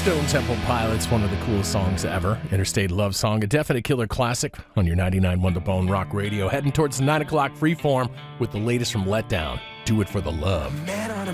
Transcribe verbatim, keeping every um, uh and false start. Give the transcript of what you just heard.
Stone Temple Pilots, one of the coolest songs ever. Interstate Love Song, a definite killer classic on your ninety-nine point one The Bone Rock Radio. Heading towards the nine o'clock freeform with the latest from Letdown. Do It for the Love.